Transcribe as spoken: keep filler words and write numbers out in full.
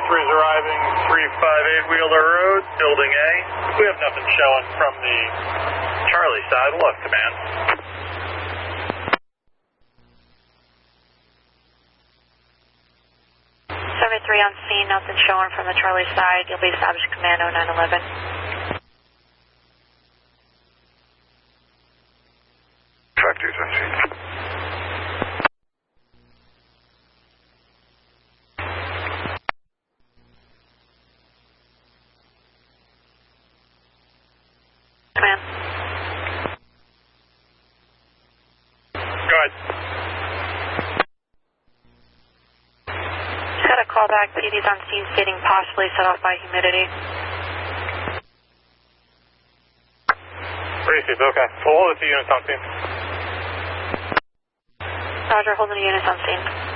three's arriving, three five eight Wheeler Road, Building A. We have nothing showing from the Charlie side. We'll have command. seventy-three on scene, nothing showing from the Charlie side. You'll be established command oh nine eleven. five two's on scene. Command. Go ahead. Just got a call back. P D's on scene stating possibly set off by humidity. Received, okay. We'll hold it to units on scene. Roger, holding the units on scene.